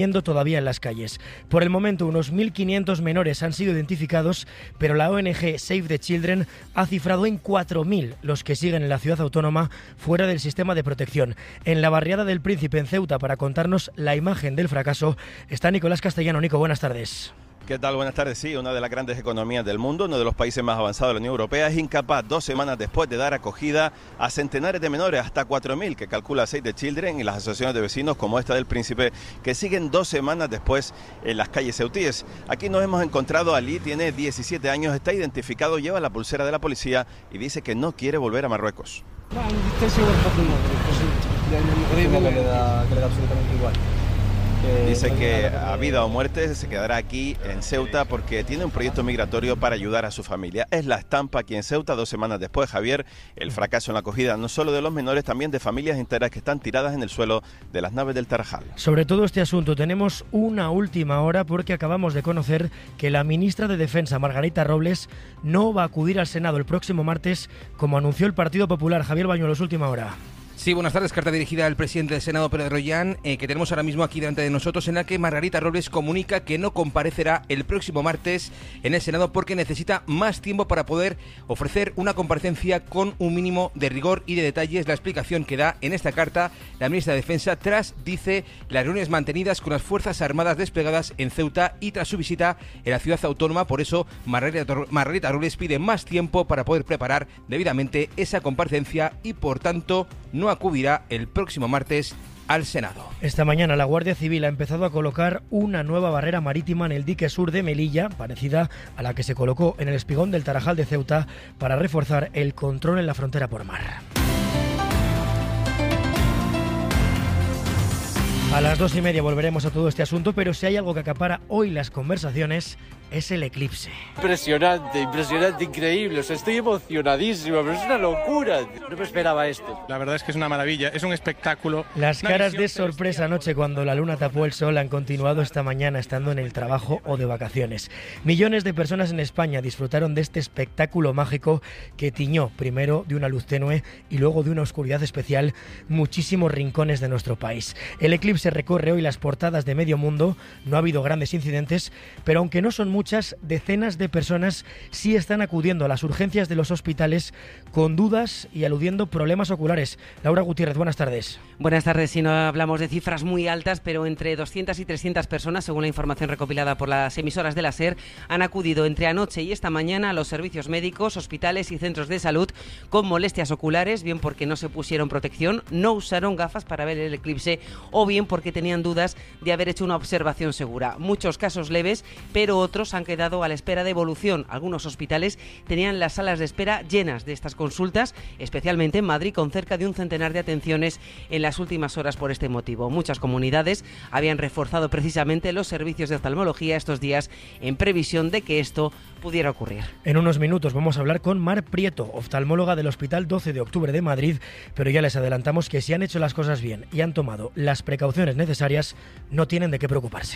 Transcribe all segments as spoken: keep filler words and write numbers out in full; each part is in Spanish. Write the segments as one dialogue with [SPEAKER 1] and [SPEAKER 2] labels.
[SPEAKER 1] todavía en las calles. Por el momento, unos mil quinientos menores han sido identificados, pero la O N G Save the Children ha cifrado en cuatro mil los que siguen en la ciudad autónoma fuera del sistema de protección. En la barriada del Príncipe, en Ceuta, para contarnos la imagen del fracaso, está Nicolás Castellano. Nico, buenas tardes.
[SPEAKER 2] ¿Qué tal? Buenas tardes. Sí, una de las grandes economías del mundo, uno de los países más avanzados de la Unión Europea, es incapaz dos semanas después de dar acogida a centenares de menores, hasta cuatro mil, que calcula Save the Children y las asociaciones de vecinos como esta del Príncipe, que siguen dos semanas después en las calles ceutíes. Aquí nos hemos encontrado a Ali, tiene diecisiete años, está identificado, lleva la pulsera de la policía y dice que no quiere volver a Marruecos. Dice que a vida o muerte se quedará aquí en Ceuta porque tiene un proyecto migratorio para ayudar a su familia. Es la estampa aquí en Ceuta dos semanas después, Javier, el fracaso en la acogida no solo de los menores, también de familias enteras que están tiradas en el suelo de las naves del Tarajal.
[SPEAKER 1] Sobre todo este asunto tenemos una última hora porque acabamos de conocer que la ministra de Defensa, Margarita Robles, no va a acudir al Senado el próximo martes, como anunció el Partido Popular. Javier Bañuelos, última hora.
[SPEAKER 3] Sí, buenas tardes. Carta dirigida al presidente del Senado, Pedro Rollán, eh, que tenemos ahora mismo aquí delante de nosotros, en la que Margarita Robles comunica que no comparecerá el próximo martes en el Senado porque necesita más tiempo para poder ofrecer una comparecencia con un mínimo de rigor y de detalles. La explicación que da en esta carta la ministra de Defensa tras, dice, las reuniones mantenidas con las Fuerzas Armadas desplegadas en Ceuta y tras su visita en la ciudad autónoma. Por eso, Margarita, Margarita Robles pide más tiempo para poder preparar debidamente esa comparecencia y, por tanto, no acudirá el próximo martes al Senado.
[SPEAKER 1] Esta mañana la Guardia Civil ha empezado a colocar una nueva barrera marítima en el dique sur de Melilla, parecida a la que se colocó en el espigón del Tarajal de Ceuta, para reforzar el control en la frontera por mar. A las dos y media volveremos a todo este asunto, pero si hay algo que acapara hoy las conversaciones es el eclipse.
[SPEAKER 4] Impresionante, impresionante, increíble. O sea, estoy emocionadísimo, pero es una locura. No me esperaba esto.
[SPEAKER 5] La verdad es que es una maravilla, es un espectáculo.
[SPEAKER 1] Las caras de sorpresa anoche cuando la luna tapó el sol han continuado esta mañana estando en el trabajo o de vacaciones. Millones de personas en España disfrutaron de este espectáculo mágico que tiñó primero de una luz tenue y luego de una oscuridad especial muchísimos rincones de nuestro país. El eclipse recorre hoy las portadas de medio mundo. No ha habido grandes incidentes, pero aunque no son muchos, Muchas decenas de personas sí están acudiendo a las urgencias de los hospitales con dudas y aludiendo problemas oculares. Laura Gutiérrez, buenas tardes.
[SPEAKER 6] Buenas tardes. Si no hablamos de cifras muy altas, pero entre doscientas y trescientas personas, según la información recopilada por las emisoras de la SER, han acudido entre anoche y esta mañana a los servicios médicos, hospitales y centros de salud con molestias oculares, bien porque no se pusieron protección, no usaron gafas para ver el eclipse o bien porque tenían dudas de haber hecho una observación segura. Muchos casos leves, pero otros han quedado a la espera de evolución. Algunos hospitales tenían las salas de espera llenas de estas consultas, especialmente en Madrid, con cerca de un centenar de atenciones en las últimas horas por este motivo. Muchas comunidades habían reforzado precisamente los servicios de oftalmología estos días en previsión de que esto pudiera ocurrir.
[SPEAKER 1] En unos minutos vamos a hablar con Mar Prieto, oftalmóloga del Hospital doce de octubre de Madrid, pero ya les adelantamos que si han hecho las cosas bien y han tomado las precauciones necesarias, no tienen de qué preocuparse.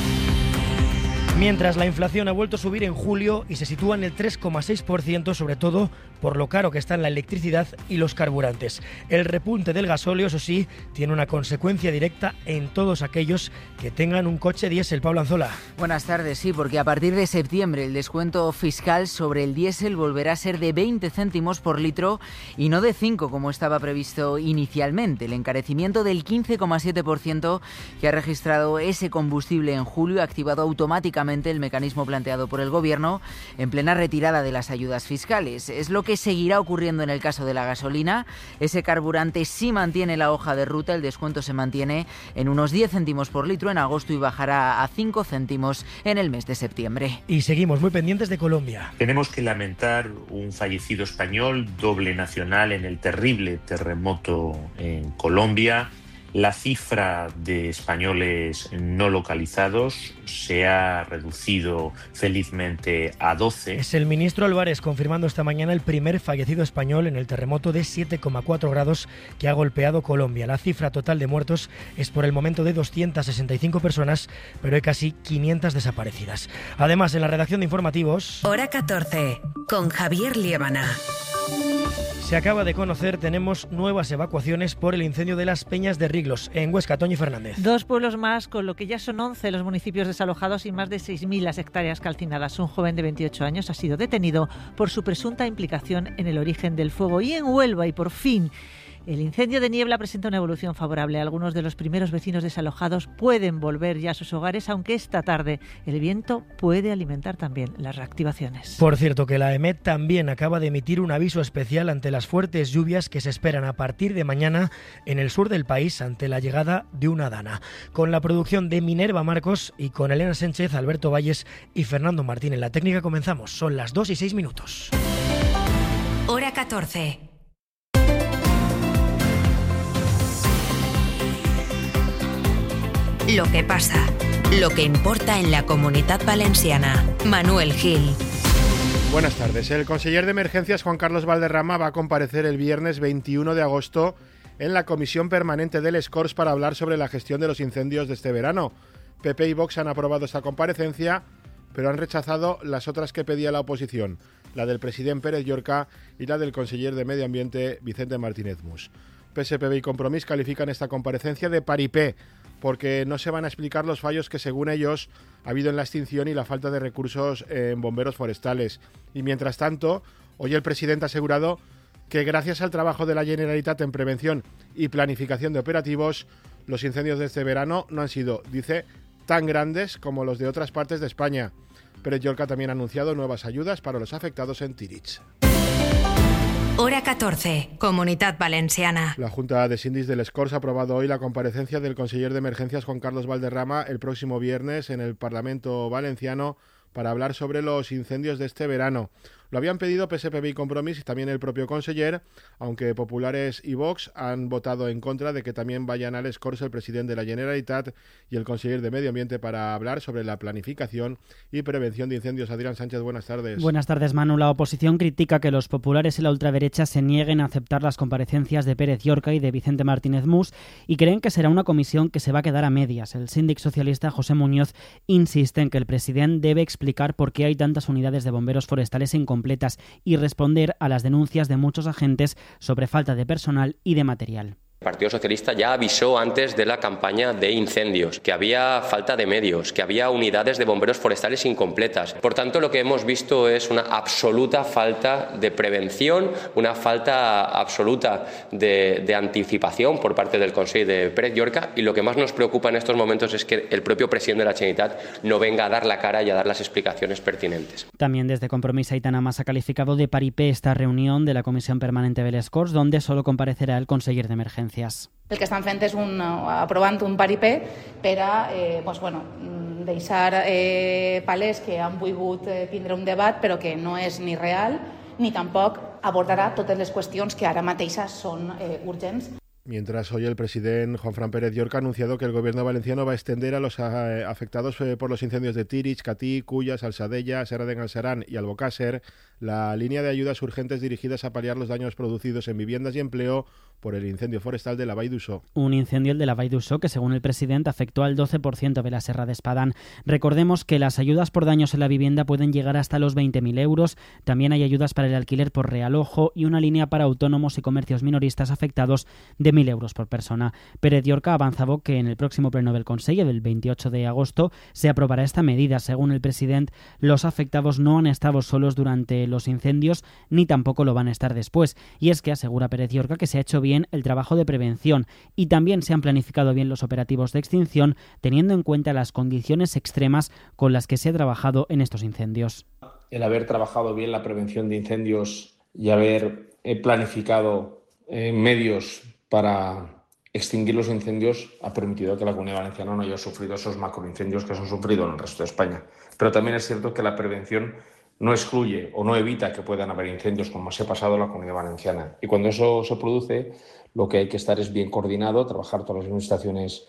[SPEAKER 1] Mientras la inflación ha vuelto a subir en julio y se sitúa en el tres coma seis por ciento, sobre todo por lo caro que están la electricidad y los carburantes. El repunte del gasóleo, eso sí, tiene una consecuencia directa en todos aquellos que tengan un coche diésel. Pablo Anzola.
[SPEAKER 7] Buenas tardes, sí, porque a partir de septiembre el descuento fiscal sobre el diésel volverá a ser de veinte céntimos por litro y no de cinco como estaba previsto inicialmente. El encarecimiento del quince coma siete por ciento que ha registrado ese combustible en julio ha activado automáticamente el mecanismo planteado por el Gobierno en plena retirada de las ayudas fiscales. Es lo que seguirá ocurriendo en el caso de la gasolina. Ese carburante sí mantiene la hoja de ruta, el descuento se mantiene en unos diez céntimos por litro en agosto y bajará a cinco céntimos en el mes de septiembre.
[SPEAKER 1] Y seguimos muy pendientes de Colombia.
[SPEAKER 8] Tenemos que lamentar un fallecido español, doble nacional en el terrible terremoto en Colombia. La cifra de españoles no localizados se ha reducido felizmente a doce.
[SPEAKER 1] Es el ministro Álvarez confirmando esta mañana el primer fallecido español en el terremoto de siete coma cuatro grados que ha golpeado Colombia. La cifra total de muertos es por el momento de doscientas sesenta y cinco personas, pero hay casi quinientas desaparecidas. Además, en la redacción de informativos...
[SPEAKER 9] Hora catorce, con Javier Liébana.
[SPEAKER 1] Se acaba de conocer, tenemos nuevas evacuaciones por el incendio de las Peñas de Riglos, en Huesca. Toñi Fernández.
[SPEAKER 9] Dos pueblos más, con lo que ya son once los municipios desalojados y más de seis mil las hectáreas calcinadas. Un joven de veintiocho años ha sido detenido por su presunta implicación en el origen del fuego. Y en Huelva, y por fin, el incendio de Niebla presenta una evolución favorable. Algunos de los primeros vecinos desalojados pueden volver ya a sus hogares, aunque esta tarde el viento puede alimentar también las reactivaciones.
[SPEAKER 1] Por cierto, que la EMET también acaba de emitir un aviso especial ante las fuertes lluvias que se esperan a partir de mañana en el sur del país ante la llegada de una dana. Con la producción de Minerva Marcos y con Elena Sánchez, Alberto Valles y Fernando Martín en la técnica comenzamos. Son las dos y seis minutos.
[SPEAKER 10] Hora catorce. Lo que pasa, lo que importa en la Comunitat Valenciana. Manuel Gil.
[SPEAKER 11] Buenas tardes. El conseller de Emergencias, Juan Carlos Valderrama, va a comparecer el viernes veintiuno de agosto en la Comisión Permanente del Les Corts para hablar sobre la gestión de los incendios de este verano. P P y Vox han aprobado esta comparecencia, pero han rechazado las otras que pedía la oposición, la del presidente Pérez Llorca y la del conseller de Medio Ambiente, Vicente Martínez Mus. P S P B y Compromís califican esta comparecencia de paripé, porque no se van a explicar los fallos que, según ellos, ha habido en la extinción y la falta de recursos en bomberos forestales. Y mientras tanto, hoy el presidente ha asegurado que gracias al trabajo de la Generalitat en prevención y planificación de operativos, los incendios de este verano no han sido, dice, tan grandes como los de otras partes de España. Pérez Llorca también ha anunciado nuevas ayudas para los afectados en Tirich.
[SPEAKER 10] Hora catorce, Comunitat Valenciana.
[SPEAKER 11] La Junta de Síndicos de Les Corts ha aprobado hoy la comparecencia del conseller de Emergencias, Juan Carlos Valderrama, el próximo viernes en el Parlamento Valenciano para hablar sobre los incendios de este verano. Lo habían pedido P S P B y Compromís y también el propio conseller, aunque Populares y Vox han votado en contra de que también vayan a Les Corts el presidente de la Generalitat y el conseller de Medio Ambiente para hablar sobre la planificación y prevención de incendios. Adrián Sánchez, buenas tardes.
[SPEAKER 12] Buenas tardes, Manu. La oposición critica que los populares y la ultraderecha se nieguen a aceptar las comparecencias de Pérez Llorca y de Vicente Martínez Mus y creen que será una comisión que se va a quedar a medias. El síndic socialista José Muñoz insiste en que el presidente debe explicar por qué hay tantas unidades de bomberos forestales incompletas y responder a las denuncias de muchos agentes sobre falta de personal y de material.
[SPEAKER 13] El Partido Socialista ya avisó antes de la campaña de incendios que había falta de medios, que había unidades de bomberos forestales incompletas. Por tanto, lo que hemos visto es una absoluta falta de prevención, una falta absoluta de, de anticipación por parte del Consejo de Pérez Llorca, y lo que más nos preocupa en estos momentos es que el propio presidente de la Generalitat no venga a dar la cara y a dar las explicaciones pertinentes.
[SPEAKER 12] También desde Compromís, Aitana Mas ha calificado de paripé esta reunión de la Comisión Permanente de Les Corts, donde solo comparecerá el conseller de Emergencias.
[SPEAKER 14] El que estan fent és un, aprovant un paripé per a eh, pues, bueno, deixar eh, palès que han volgut eh, tindre un debat però que no és ni real ni tampoc abordarà totes les qüestions que ara mateixes són eh, urgents.
[SPEAKER 11] Mientras hoy el presidente Juanfran Pérez Llorca ha anunciado que el gobierno valenciano va a extender a los eh, afectados eh, por los incendios de Tirich, Catí, Culla, Salsadella, Serra de Galcerán y Albocàsser la línea de ayudas urgentes dirigidas a paliar los daños producidos en viviendas y empleo por el incendio forestal de la Vall d'Uixó.
[SPEAKER 12] Un incendio, el de la Vall d'Uixó, que según el presidente afectó al doce por ciento de la Serra de Espadán. Recordemos que las ayudas por daños en la vivienda pueden llegar hasta los veinte mil euros. También hay ayudas para el alquiler por realojo y una línea para autónomos y comercios minoristas afectados de mil euros por persona. Pérez Llorca avanzaba que en el próximo pleno del Consejo del veintiocho de agosto se aprobará esta medida. Según el presidente, los afectados no han estado solos durante los incendios ni tampoco lo van a estar después. Y es que asegura Pérez Llorca que se ha hecho bien el trabajo de prevención y también se han planificado bien los operativos de extinción teniendo en cuenta las condiciones extremas con las que se ha trabajado en estos incendios.
[SPEAKER 15] El haber trabajado bien la prevención de incendios y haber planificado eh, medios para extinguir los incendios ha permitido que la Comunidad Valenciana no haya sufrido esos macroincendios que se han sufrido en el resto de España. Pero también es cierto que la prevención no excluye o no evita que puedan haber incendios como se ha pasado en la Comunidad Valenciana. Y cuando eso se produce, lo que hay que estar es bien coordinado, trabajar todas las administraciones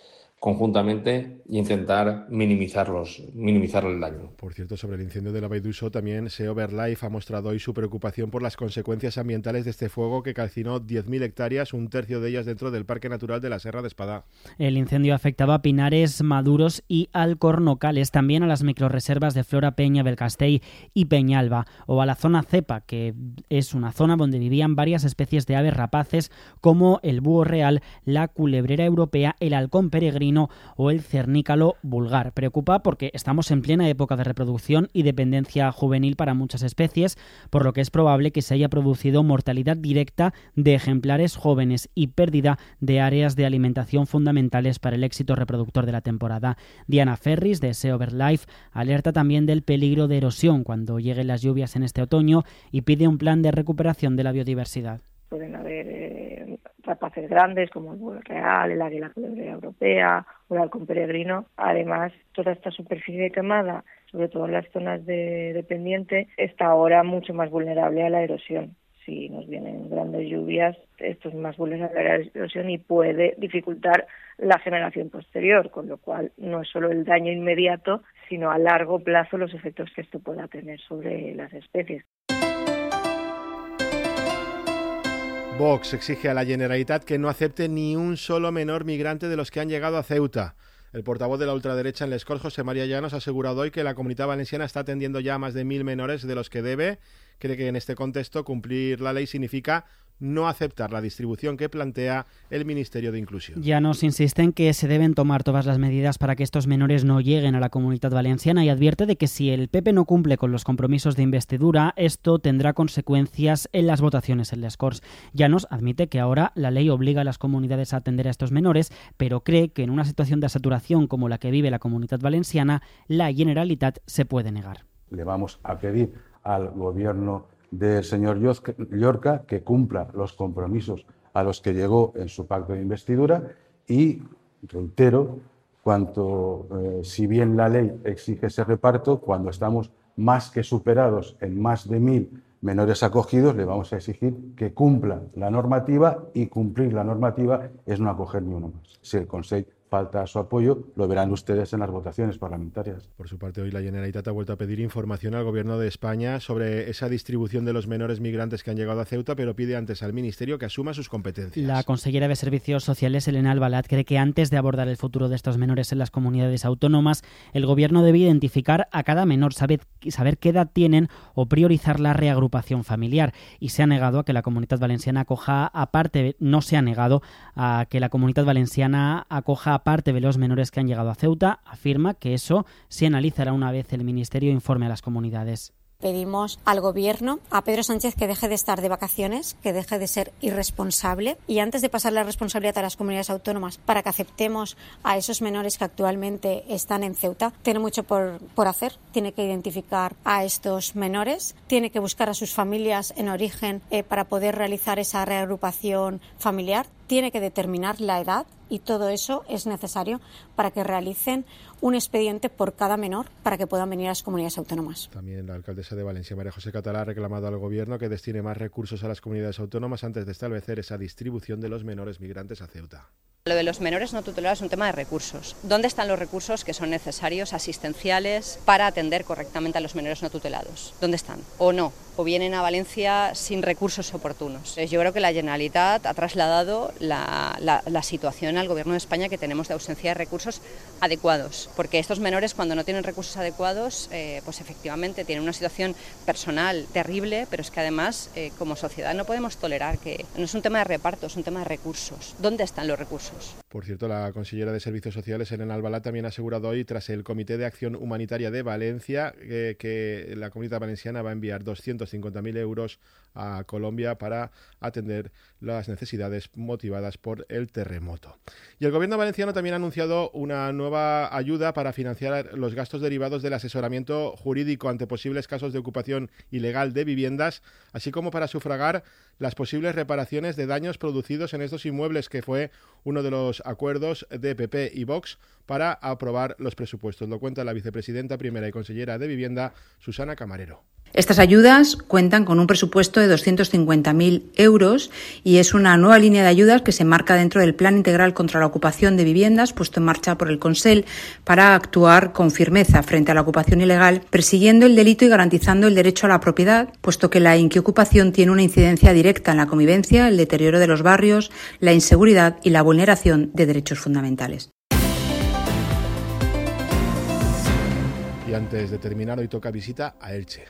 [SPEAKER 15] conjuntamente e intentar minimizarlos, minimizar el daño.
[SPEAKER 11] Por cierto, sobre el incendio de la Vall d'Uso, también Seoverlife ha mostrado hoy su preocupación por las consecuencias ambientales de este fuego que calcinó diez mil hectáreas, un tercio de ellas dentro del Parque Natural de la Serra de Espadá.
[SPEAKER 12] El incendio afectaba a pinares maduros y alcornocales, también a las microrreservas de Flora Peña, Belcastell y Peñalba, o a la zona cepa, que es una zona donde vivían varias especies de aves rapaces como el búho real, la culebrera europea, el halcón peregrino o el cernícalo vulgar. Preocupa porque estamos en plena época de reproducción y dependencia juvenil para muchas especies, por lo que es probable que se haya producido mortalidad directa de ejemplares jóvenes y pérdida de áreas de alimentación fundamentales para el éxito reproductor de la temporada. Diana Ferris, de Seoverlife, alerta también del peligro de erosión cuando lleguen las lluvias en este otoño y pide un plan de recuperación de la biodiversidad.
[SPEAKER 16] Pueden haber eh, rapaces grandes como el búho real, el águila culebrera europea o el halcón peregrino. Además, toda esta superficie quemada, sobre todo en las zonas de, de pendiente, está ahora mucho más vulnerable a la erosión. Si nos vienen grandes lluvias, esto es más vulnerable a la erosión y puede dificultar la generación posterior, con lo cual no es solo el daño inmediato, sino a largo plazo los efectos que esto pueda tener sobre las especies.
[SPEAKER 11] Vox exige a la Generalitat que no acepte ni un solo menor migrante de los que han llegado a Ceuta. El portavoz de la ultraderecha en Les Corts, José María Llanos, ha asegurado hoy que la Comunidad Valenciana está atendiendo ya a más de mil menores de los que debe. Cree que en este contexto cumplir la ley significa no aceptar la distribución que plantea el Ministerio de Inclusión.
[SPEAKER 12] Llanos insiste en que se deben tomar todas las medidas para que estos menores no lleguen a la Comunidad Valenciana y advierte de que si el P P no cumple con los compromisos de investidura, esto tendrá consecuencias en las votaciones en Les Corts. Llanos admite que ahora la ley obliga a las comunidades a atender a estos menores, pero cree que en una situación de saturación como la que vive la Comunidad Valenciana, la Generalitat se puede negar.
[SPEAKER 17] Le vamos a pedir al Gobierno del señor Llorca que cumpla los compromisos a los que llegó en su pacto de investidura y, reitero, cuanto, eh, si bien la ley exige ese reparto, cuando estamos más que superados en más de mil menores acogidos, le vamos a exigir que cumpla la normativa, y cumplir la normativa es no acoger ni uno más. Si el Consell falta su apoyo, lo verán ustedes en las votaciones parlamentarias.
[SPEAKER 11] Por su parte, hoy la Generalitat ha vuelto a pedir información al Gobierno de España sobre esa distribución de los menores migrantes que han llegado a Ceuta, pero pide antes al Ministerio que asuma sus competencias.
[SPEAKER 12] La consellera de Servicios Sociales, Elena Albalat, cree que antes de abordar el futuro de estos menores en las comunidades autónomas, el Gobierno debe identificar a cada menor, saber, saber qué edad tienen o priorizar la reagrupación familiar. Y se ha negado a que la Comunidad Valenciana acoja aparte, no se ha negado a que la Comunidad Valenciana acoja parte de los menores que han llegado a Ceuta. Afirma que eso se analizará una vez el Ministerio informe a las comunidades.
[SPEAKER 18] Pedimos al Gobierno, a Pedro Sánchez, que deje de estar de vacaciones, que deje de ser irresponsable, y antes de pasar la responsabilidad a las comunidades autónomas para que aceptemos a esos menores que actualmente están en Ceuta, tiene mucho por, por hacer. Tiene que identificar a estos menores, tiene que buscar a sus familias en origen eh, para poder realizar esa reagrupación familiar, tiene que determinar la edad, y todo eso es necesario para que realicen un expediente por cada menor para que puedan venir a las comunidades autónomas.
[SPEAKER 11] También la alcaldesa de Valencia, María José Catalá, ha reclamado al Gobierno que destine más recursos a las comunidades autónomas antes de establecer esa distribución de los menores migrantes a Ceuta.
[SPEAKER 19] Lo de los menores no tutelados es un tema de recursos. ¿Dónde están los recursos que son necesarios, asistenciales, para atender correctamente a los menores no tutelados? ¿Dónde están? ¿O no? ¿O vienen a Valencia sin recursos oportunos? Yo creo que la Generalitat ha trasladado la, la, la situación al Gobierno de España, que tenemos de ausencia de recursos adecuados. Porque estos menores, cuando no tienen recursos adecuados, eh, pues efectivamente tienen una situación personal terrible, pero es que además, eh, como sociedad, no podemos tolerar que... No es un tema de reparto, es un tema de recursos. ¿Dónde están los recursos?
[SPEAKER 11] Por cierto, la consellera de Servicios Sociales, Elena Albalat, también ha asegurado hoy, tras el Comité de Acción Humanitaria de Valencia, que, que la Comunidad Valenciana va a enviar doscientos cincuenta mil euros a Colombia para atender las necesidades motivadas por el terremoto. Y el Gobierno valenciano también ha anunciado una nueva ayuda para financiar los gastos derivados del asesoramiento jurídico ante posibles casos de ocupación ilegal de viviendas, así como para sufragar las posibles reparaciones de daños producidos en estos inmuebles, que fue uno de los acuerdos de P P y Vox para aprobar los presupuestos. Lo cuenta la vicepresidenta primera y consellera de Vivienda, Susana Camarero.
[SPEAKER 20] Estas ayudas cuentan con un presupuesto de doscientos cincuenta mil euros y es una nueva línea de ayudas que se marca dentro del Plan Integral contra la Ocupación de Viviendas puesto en marcha por el Consell para actuar con firmeza frente a la ocupación ilegal, persiguiendo el delito y garantizando el derecho a la propiedad, puesto que la inquiocupación tiene una incidencia directa en la convivencia, el deterioro de los barrios, la inseguridad y la vulneración de derechos fundamentales.
[SPEAKER 11] Y antes de terminar, hoy toca visita a Elche.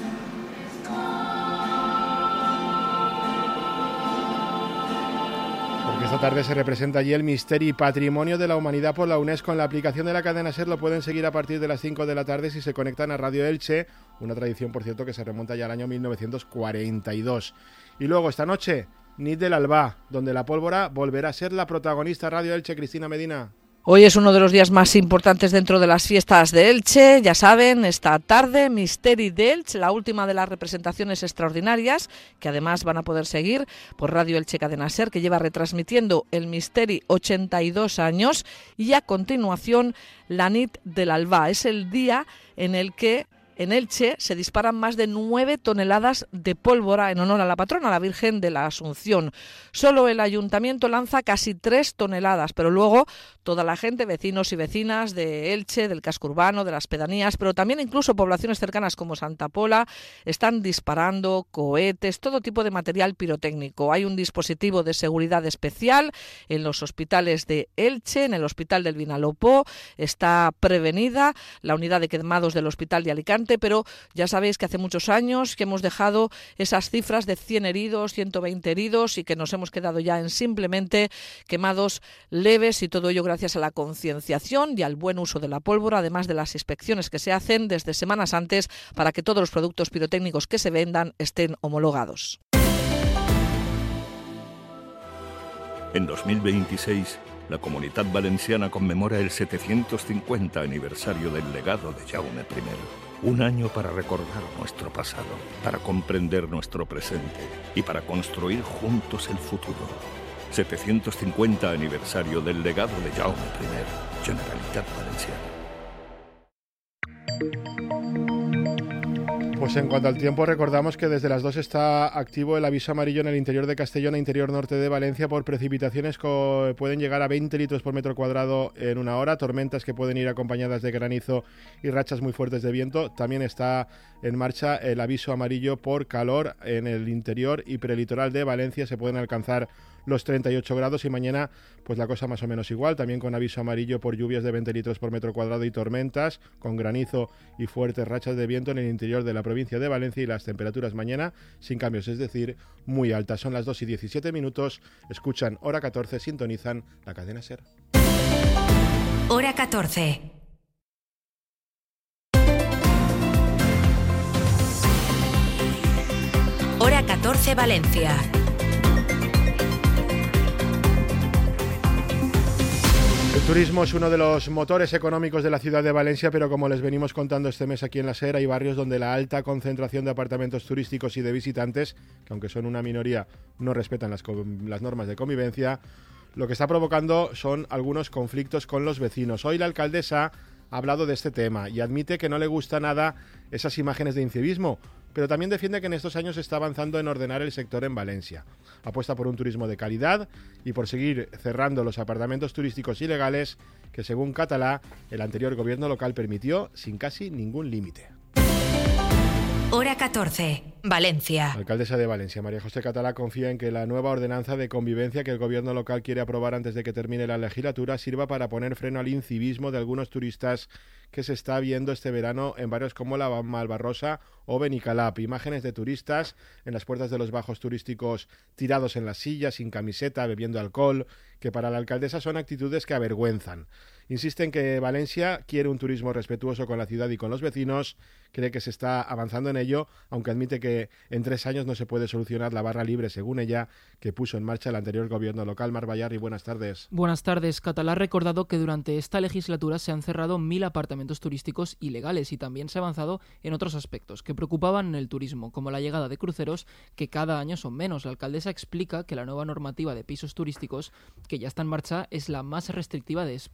[SPEAKER 11] Porque esta tarde se representa allí el Misteri Patrimonio de la Humanidad por la UNESCO. En la aplicación de la cadena SER lo pueden seguir a partir de las cinco de la tarde si se conectan a Radio Elche, una tradición, por cierto, que se remonta ya al año mil novecientos cuarenta y dos. Y luego, esta noche, Nit del Albá, donde la pólvora volverá a ser la protagonista. Radio Elche, Cristina Medina.
[SPEAKER 21] Hoy es uno de los días más importantes dentro de las fiestas de Elche. Ya saben, esta tarde, Misteri d'Elche, la última de las representaciones extraordinarias, que además van a poder seguir por Radio Elche Cadena SER, que lleva retransmitiendo el Misteri ochenta y dos años. Y a continuación, la Nit del Albá. Es el día en el que en Elche se disparan más de nueve toneladas de pólvora en honor a la patrona, la Virgen de la Asunción. Solo el ayuntamiento lanza casi tres toneladas, pero luego toda la gente, vecinos y vecinas de Elche, del casco urbano, de las pedanías, pero también incluso poblaciones cercanas como Santa Pola, están disparando cohetes, todo tipo de material pirotécnico. Hay un dispositivo de seguridad especial en los hospitales de Elche, en el Hospital del Vinalopó, está prevenida la unidad de quemados del Hospital de Alicante, pero ya sabéis que hace muchos años que hemos dejado esas cifras de cien heridos, ciento veinte heridos y que nos hemos quedado ya en simplemente quemados leves, y todo ello gracias a la concienciación y al buen uso de la pólvora, además de las inspecciones que se hacen desde semanas antes para que todos los productos pirotécnicos que se vendan estén homologados.
[SPEAKER 22] En dos mil veintiséis, la Comunitat Valenciana conmemora el setecientos cincuenta aniversario del legado de Jaume primero. Un año para recordar nuestro pasado, para comprender nuestro presente y para construir juntos el futuro. setecientos cincuenta aniversario del legado de Jaume primero, Generalitat Valenciana.
[SPEAKER 11] Pues en cuanto al tiempo, recordamos que desde las dos está activo el aviso amarillo en el interior de Castellón e interior norte de Valencia por precipitaciones que pueden llegar a veinte litros por metro cuadrado en una hora, tormentas que pueden ir acompañadas de granizo y rachas muy fuertes de viento. También está en marcha el aviso amarillo por calor en el interior y prelitoral de Valencia. Se pueden alcanzar los treinta y ocho grados y mañana pues la cosa más o menos igual, también con aviso amarillo por lluvias de veinte litros por metro cuadrado y tormentas, con granizo y fuertes rachas de viento en el interior de la provincia de Valencia, y las temperaturas mañana sin cambios, es decir, muy altas. Son las dos y diecisiete minutos, escuchan Hora catorce, sintonizan la cadena SER.
[SPEAKER 10] Hora catorce. Hora catorce Valencia.
[SPEAKER 11] El turismo es uno de los motores económicos de la ciudad de Valencia, pero como les venimos contando este mes aquí en la SER, hay barrios donde la alta concentración de apartamentos turísticos y de visitantes, que aunque son una minoría, no respetan las, las normas de convivencia, lo que está provocando son algunos conflictos con los vecinos. Hoy la alcaldesa ha hablado de este tema y admite que no le gusta nada esas imágenes de incivismo, pero también defiende que en estos años se está avanzando en ordenar el sector en Valencia. Apuesta por un turismo de calidad y por seguir cerrando los apartamentos turísticos ilegales que, según Catalá, el anterior gobierno local permitió sin casi ningún límite.
[SPEAKER 10] Hora catorce, Valencia.
[SPEAKER 11] La alcaldesa de Valencia, María José Catalá, confía en que la nueva ordenanza de convivencia que el gobierno local quiere aprobar antes de que termine la legislatura sirva para poner freno al incivismo de algunos turistas que se está viendo este verano en barrios como la Malvarrosa o Benicalap. Imágenes de turistas en las puertas de los bajos turísticos tirados en las sillas, sin camiseta, bebiendo alcohol, que para la alcaldesa son actitudes que avergüenzan. Insiste en que Valencia quiere un turismo respetuoso con la ciudad y con los vecinos, cree que se está avanzando en ello, aunque admite que en tres años no se puede solucionar la barra libre, según ella, que puso en marcha el anterior gobierno local. Mar Bayarri, buenas tardes.
[SPEAKER 23] Buenas tardes. Catalá ha recordado que durante esta legislatura se han cerrado mil apartamentos turísticos ilegales y también se ha avanzado en otros aspectos que preocupaban en el turismo, como la llegada de cruceros, que cada año son menos. La alcaldesa explica que la nueva normativa de pisos turísticos, que ya está en marcha, es la más restrictiva de España.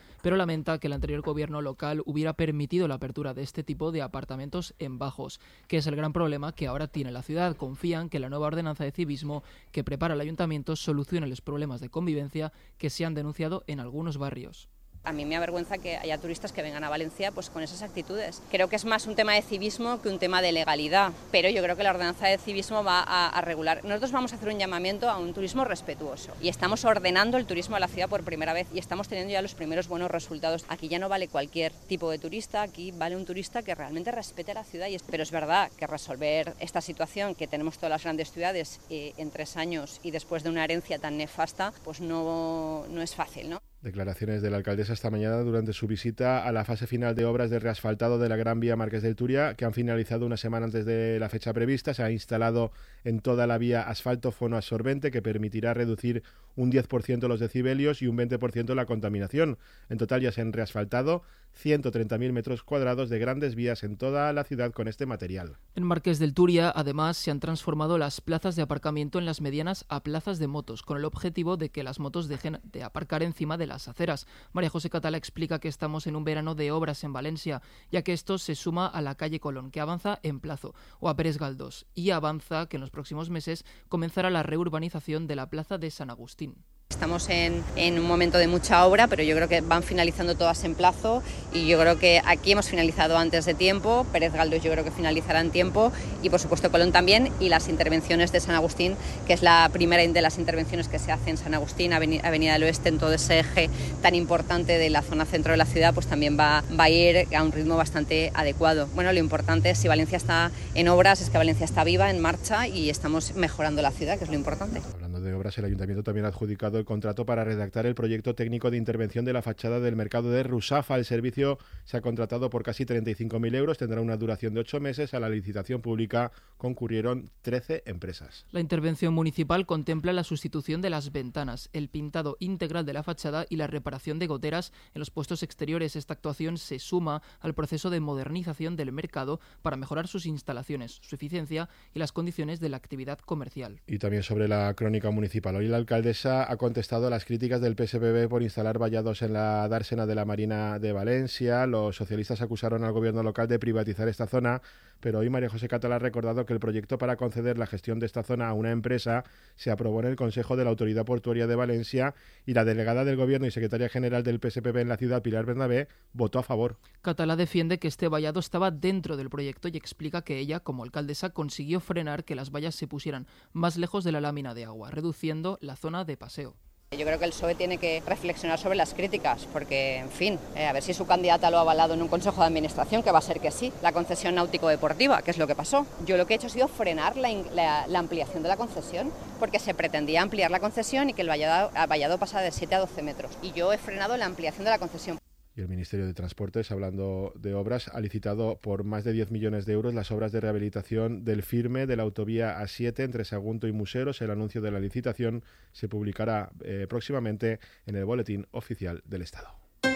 [SPEAKER 23] pero lamenta que el anterior gobierno local hubiera permitido la apertura de este tipo de apartamentos en bajos, que es el gran problema que ahora tiene la ciudad. Confían que la nueva ordenanza de civismo que prepara el ayuntamiento solucione los problemas de convivencia que se han denunciado en algunos barrios.
[SPEAKER 19] A mí me avergüenza que haya turistas que vengan a Valencia pues con esas actitudes. Creo que es más un tema de civismo que un tema de legalidad, pero yo creo que la ordenanza de civismo va a, a regular. Nosotros vamos a hacer un llamamiento a un turismo respetuoso y estamos ordenando el turismo de la ciudad por primera vez y estamos teniendo ya los primeros buenos resultados. Aquí ya no vale cualquier tipo de turista, aquí vale un turista que realmente respete la ciudad. Y es, pero es verdad que resolver esta situación que tenemos todas las grandes ciudades eh, en tres años y después de una herencia tan nefasta, pues no, no es fácil, ¿no?
[SPEAKER 11] Declaraciones de la alcaldesa esta mañana durante su visita a la fase final de obras de reasfaltado de la Gran Vía Marqués del Turia, que han finalizado una semana antes de la fecha prevista. Se ha instalado en toda la vía asfalto fonoabsorbente que permitirá reducir un diez por ciento los decibelios y un veinte por ciento la contaminación. En total ya se han reasfaltado ciento treinta mil metros cuadrados de grandes vías en toda la ciudad con este material.
[SPEAKER 23] En Marqués del Turia, además, se han transformado las plazas de aparcamiento en las medianas a plazas de motos, con el objetivo de que las motos dejen de aparcar encima de las aceras. María José Catalá explica que estamos en un verano de obras en Valencia, ya que esto se suma a la calle Colón, que avanza en plazo, o a Pérez Galdós, y avanza que en los próximos meses comenzará la reurbanización de la plaza de San Agustín.
[SPEAKER 19] Estamos en, en un momento de mucha obra, pero yo creo que van finalizando todas en plazo y yo creo que aquí hemos finalizado antes de tiempo, Pérez Galdós yo creo que finalizará en tiempo y por supuesto Colón también, y las intervenciones de San Agustín, que es la primera de las intervenciones que se hace en San Agustín, Avenida del Oeste, en todo ese eje tan importante de la zona centro de la ciudad, pues también va, va a ir a un ritmo bastante adecuado. Bueno, lo importante es si Valencia está en obras, es que Valencia está viva, en marcha y estamos mejorando la ciudad, que es lo importante.
[SPEAKER 11] Hablando de obras, el Ayuntamiento también ha adjudicado el contrato para redactar el proyecto técnico de intervención de la fachada del mercado de Rusafa. El servicio se ha contratado por casi treinta y cinco mil euros, tendrá una duración de ocho meses. A la licitación pública concurrieron trece empresas.
[SPEAKER 23] La intervención municipal contempla la sustitución de las ventanas, el pintado integral de la fachada y la reparación de goteras en los puestos exteriores. Esta actuación se suma al proceso de modernización del mercado para mejorar sus instalaciones, su eficiencia y las condiciones de la actividad comercial.
[SPEAKER 11] Y también sobre la crónica municipal. Hoy la alcaldesa ha contestado a las críticas del P S P B por instalar vallados en la dársena de la Marina de Valencia. Los socialistas acusaron al gobierno local de privatizar esta zona, pero hoy María José Catalá ha recordado que el proyecto para conceder la gestión de esta zona a una empresa se aprobó en el Consejo de la Autoridad Portuaria de Valencia y la delegada del gobierno y secretaria general del P S P B en la ciudad, Pilar Bernabé, votó a favor.
[SPEAKER 23] Catalá defiende que este vallado estaba dentro del proyecto y explica que ella, como alcaldesa, consiguió frenar que las vallas se pusieran más lejos de la lámina de agua, reduciendo la zona de paseo.
[SPEAKER 19] Yo creo que el P S O E tiene que reflexionar sobre las críticas, porque, en fin, eh, a ver si su candidata lo ha avalado en un consejo de administración, que va a ser que sí. La concesión náutico-deportiva, que es lo que pasó. Yo lo que he hecho ha sido frenar la, la, la ampliación de la concesión, porque se pretendía ampliar la concesión y que el vallado, el vallado pasara de siete a doce metros. Y yo he frenado la ampliación de la concesión.
[SPEAKER 11] Y el Ministerio de Transportes, hablando de obras, ha licitado por más de diez millones de euros las obras de rehabilitación del firme de la autovía A siete entre Sagunto y Museros. El anuncio de la licitación se publicará eh, próximamente en el Boletín Oficial del Estado.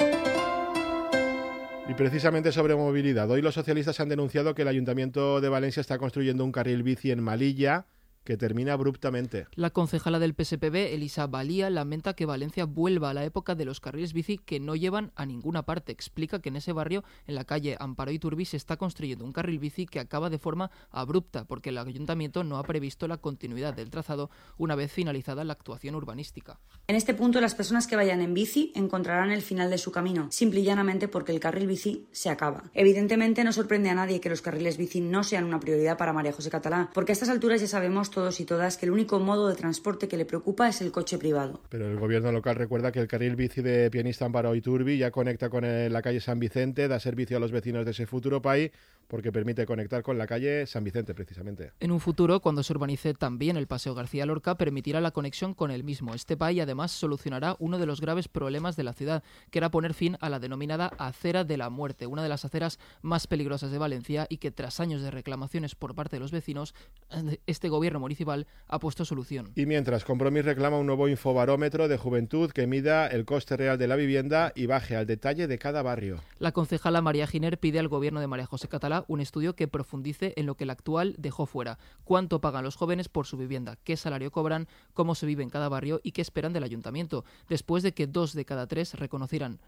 [SPEAKER 11] Y precisamente sobre movilidad, hoy los socialistas han denunciado que el Ayuntamiento de Valencia está construyendo un carril bici en Malilla que termina abruptamente.
[SPEAKER 23] La concejala del P S P B, Elisa Valía, lamenta que Valencia vuelva a la época de los carriles bici que no llevan a ninguna parte. Explica que en ese barrio, en la calle Amparo Iturbi, se está construyendo un carril bici que acaba de forma abrupta porque el ayuntamiento no ha previsto la continuidad del trazado una vez finalizada la actuación urbanística.
[SPEAKER 2] En este punto, las personas que vayan en bici encontrarán el final de su camino, simple y llanamente porque el carril bici se acaba. Evidentemente, no sorprende a nadie que los carriles bici no sean una prioridad para María José Catalá, porque a estas alturas ya sabemos todos y todas que el único modo de transporte que le preocupa es el coche privado.
[SPEAKER 11] Pero el gobierno local recuerda que el carril bici de Pianista Amparo Iturbi ya conecta con el, la calle San Vicente, da servicio a los vecinos de ese futuro país porque permite conectar con la calle San Vicente precisamente.
[SPEAKER 23] En un futuro, cuando se urbanice también el Paseo García Lorca, permitirá la conexión con el mismo. Este país además solucionará uno de los graves problemas de la ciudad, que era poner fin a la denominada acera de la muerte, una de las aceras más peligrosas de Valencia y que tras años de reclamaciones por parte de los vecinos, este gobierno municipal ha puesto solución.
[SPEAKER 11] Y mientras, Compromís reclama un nuevo infobarómetro de juventud que mida el coste real de la vivienda y baje al detalle de cada barrio.
[SPEAKER 23] La concejala María Giner pide al gobierno de María José Catalá un estudio que profundice en lo que el actual dejó fuera. Cuánto pagan los jóvenes por su vivienda, qué salario cobran, cómo se vive en cada barrio y qué esperan del ayuntamiento, después de que dos de cada tres reconocieran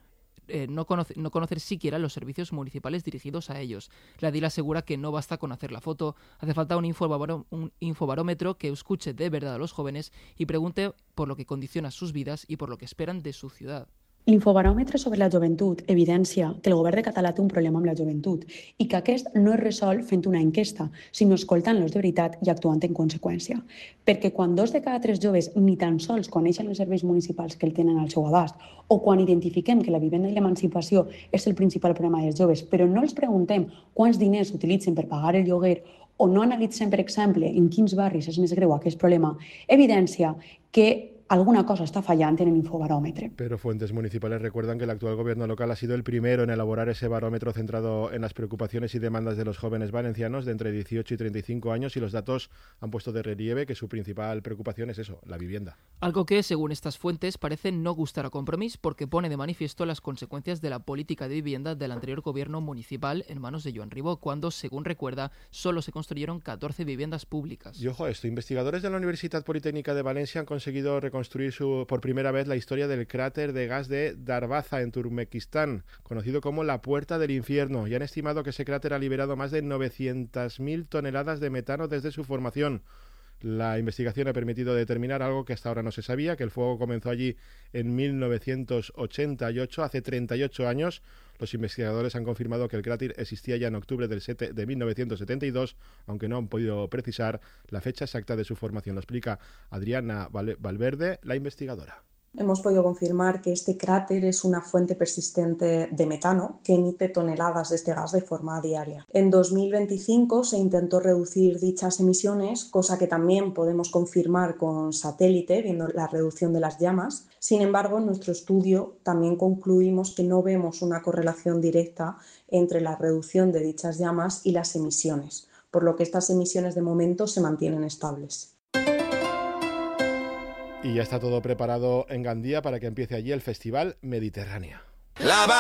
[SPEAKER 23] eh, no, conoce, no conocer siquiera los servicios municipales dirigidos a ellos. La edil asegura que no basta con hacer la foto, hace falta un, infobaró, un infobarómetro que escuche de verdad a los jóvenes y pregunte por lo que condiciona sus vidas y por lo que esperan de su ciudad.
[SPEAKER 3] L'infobaròmetre sobre la joventut evidencia que el govern de Català té un problema amb la joventut i que aquest no es resol fent una enquesta, sinó escoltant-los de veritat i actuant en conseqüència. Perquè quan dos de cada tres joves ni tan sols coneixen els serveis municipals que el tenen al seu abast o quan identifiquem que la vivenda i l'emancipació és el principal problema dels joves, però no els preguntem quants diners utilitzen per pagar el lloguer o no analitzem, per exemple, en quins barris és més greu aquest problema, evidencia que alguna cosa está fallando en el infobarómetro.
[SPEAKER 11] Pero fuentes municipales recuerdan que el actual gobierno local ha sido el primero en elaborar ese barómetro centrado en las preocupaciones y demandas de los jóvenes valencianos de entre dieciocho y treinta y cinco años, y los datos han puesto de relieve que su principal preocupación es eso, la vivienda.
[SPEAKER 23] Algo que, según estas fuentes, parece no gustar a Compromís porque pone de manifiesto las consecuencias de la política de vivienda del anterior gobierno municipal en manos de Joan Ribó, cuando, según recuerda, solo se construyeron catorce viviendas públicas.
[SPEAKER 11] Y ojo a esto, investigadores de la Universidad Politécnica de Valencia han conseguido reconstruir construir su, por primera vez la historia del cráter de gas de Darbaza en Turkmenistán, conocido como la Puerta del Infierno, y han estimado que ese cráter ha liberado más de novecientas mil toneladas de metano desde su formación. La investigación ha permitido determinar algo que hasta ahora no se sabía, que el fuego comenzó allí en mil novecientos ochenta y ocho, hace treinta y ocho años. Los investigadores han confirmado que el cráter existía ya en octubre del sete, de mil novecientos setenta y dos, aunque no han podido precisar la fecha exacta de su formación. Lo explica Adriana Valverde, la investigadora.
[SPEAKER 4] Hemos podido confirmar que este cráter es una fuente persistente de metano que emite toneladas de este gas de forma diaria. En dos mil veinticinco se intentó reducir dichas emisiones, cosa que también podemos confirmar con satélite, viendo la reducción de las llamas. Sin embargo, en nuestro estudio también concluimos que no vemos una correlación directa entre la reducción de dichas llamas y las emisiones, por lo que estas emisiones de momento se mantienen estables.
[SPEAKER 11] Y ya está todo preparado en Gandía para que empiece allí el Festival Mediterránea.
[SPEAKER 5] La